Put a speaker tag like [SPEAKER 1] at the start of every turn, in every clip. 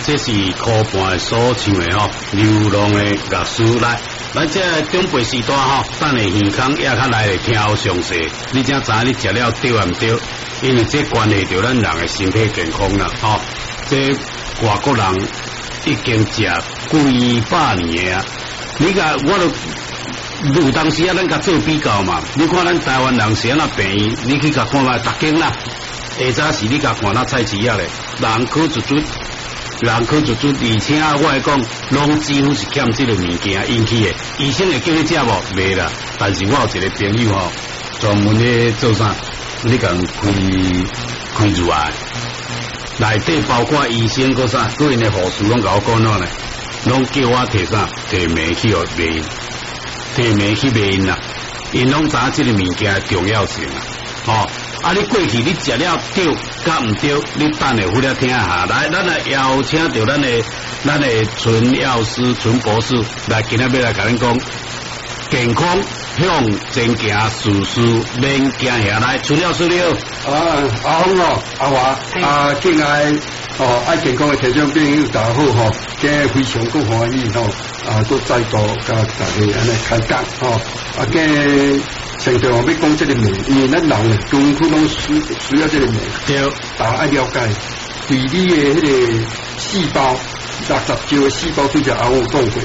[SPEAKER 1] 这是科班所唱的吼，流浪的乐师来。咱这中辈时代吼，等下健康也较来听详细。你才知你食了对唔对？因为这关系到咱人的身体健康啦。吼，这外国人已经食几百年的啊。你甲我都有当时啊，咱甲做比较嘛。你看咱台湾人是安那病，你去甲看下逐间啦。下早时你甲看那菜市啊咧，人口一准。人口就准，而且我来讲，拢几乎是欠这个物件引起的。医生会叫你食无？袂啦。但是我有一个朋友吼，专门咧做啥？你讲开乳癌，内底包括医生个啥，个因的护士拢甲我讲喏咧，拢叫我摕啥？摕煤去哦卖，摕煤去卖因啦。因拢知影这个物件的重要性啊，吼。啊！你过去你食了对，甲唔对，你等下回来听下。来，咱来邀请到咱的陈药师、陈博士来，今日要来甲恁讲健康向前行，事事免惊下来。陈药师你好，
[SPEAKER 2] 阿峰哦，阿华，敬爱爱健康的听众朋友大家好吼，今日非常够欢喜吼，都再度甲大家安尼开讲吼，今现在我要讲这个酶，因为咱人呢，中苦拢需要这个酶，
[SPEAKER 1] 对，
[SPEAKER 2] 大家爱了解，对你的迄个细胞，60兆的细胞对只阿有讲过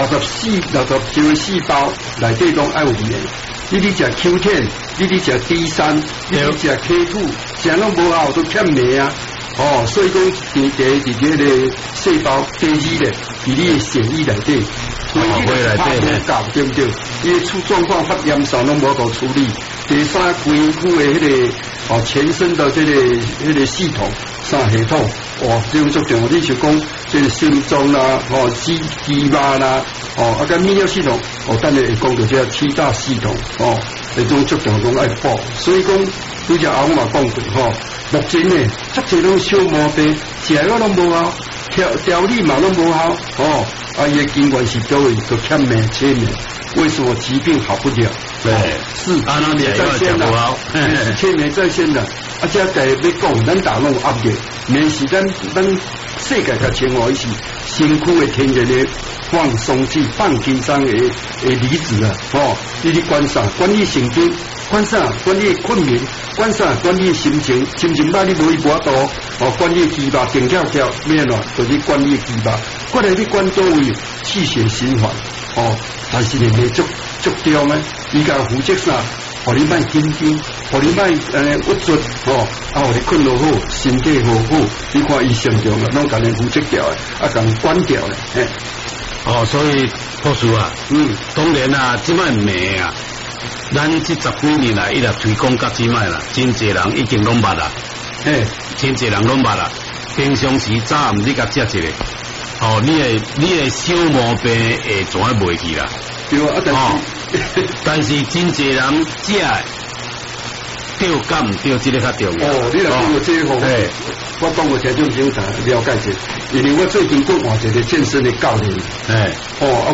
[SPEAKER 2] ，60兆的细胞内底拢爱有酶，你食 Q10，你食 D3，你食 K2，啥拢无效，都欠酶啊。哦，所以讲伫这个细胞第二咧，伫你的血液内底。所以你是怕无够，对不对？伊的出状况发炎上拢无够处理。第三，恢复的迄个全身的这个系统啥系统，这种足重要。你就讲这个心脏啦，肌肉啦，跟泌尿系统，等下会讲到这七大系统，这种足重要讲爱补。所以讲，拄则阿公嘛讲过，目前呢，足侪拢小毛病，食药拢无效，调理嘛拢无效，伊的根源是多位都欠镁、缺镁，为什么疾病好不了？
[SPEAKER 1] 对，
[SPEAKER 2] 是在先的，缺镁在先的。这个要讲，咱大拢有压力，镁是咱世界嘅生活是身躯的天然的放松剂、放轻松的离子啊，你去观察，管理神经，管理困眠，管理心情，心情歹你无伊无多，管理肌肉，定跳跳，咩咯？就是管理肌肉。过来你管多位气血循环，但是你没足重呢，伊个负责啥？互你卖紧张，互你卖郁卒，互你困落好，身体好好，你看伊上重了，拢甲你负责掉的，甲你管掉的，
[SPEAKER 1] 所以博士啊，当然啊，即摆镁啊，咱这10几年来一直推广到即摆啦，真侪人已经拢捌啦，真侪人拢捌啦，平常时早暗你甲食一个。你的小毛病会全袂去啦，
[SPEAKER 2] 对啊，
[SPEAKER 1] 但是真侪人食对甲唔对，这个较重要。
[SPEAKER 2] 你来讲我这个我讲我听众朋友了解者，因为我最近做换一个健身的教练，